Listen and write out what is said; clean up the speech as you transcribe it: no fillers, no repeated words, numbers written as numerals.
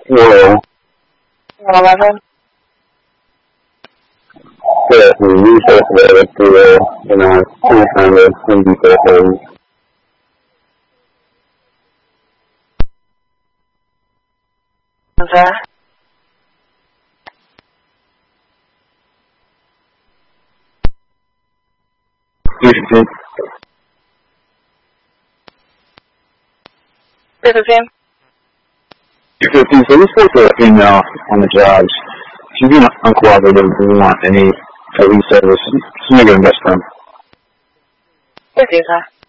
Hello. 11. Good. We research related to kind of Home Depot holes. There. Houston. Citizen. Houston, so we spoke to a female on the jobs. She's being uncooperative. We want any police service. She's not getting best friend. What is that?